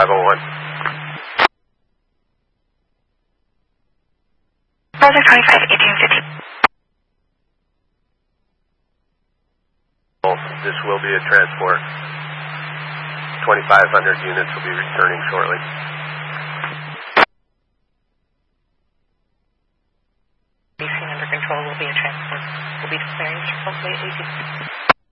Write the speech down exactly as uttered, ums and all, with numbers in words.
five oh one. Project twenty-five, eighteen fifty. This will be a transport. twenty-five hundred units will be returning shortly. Under control will be a transport. Will be declaring shortly.